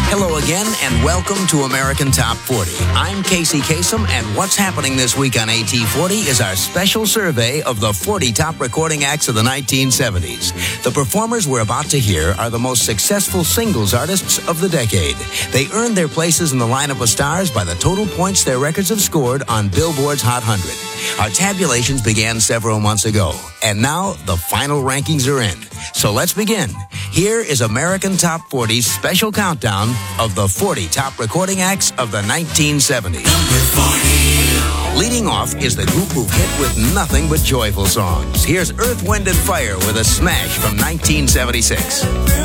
Hello again, and welcome to American Top 40. I'm Casey Kasem, and what's happening this week on AT40 is our special survey of the 40 top recording acts of the 1970s. The performers we're about to hear are the most successful singles artists of the decade. They earned their places in the lineup of stars by the total points their records have scored on Billboard's Hot 100. Our tabulations began several months ago, and now the final rankings are in. So let's begin. Here is American Top 40's special countdown of the 40 top recording acts of the 1970s. Number 40. Leading off is the group who've hit with nothing but joyful songs. Here's Earth, Wind & Fire with a smash from 1976.